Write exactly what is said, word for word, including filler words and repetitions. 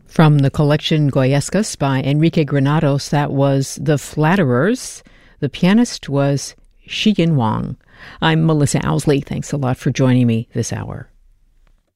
From the collection Goyescas by Enrique Granados, that was The Flatterers. The pianist was Shiyin Wang. I'm Melissa Owsley. Thanks a lot for joining me this hour.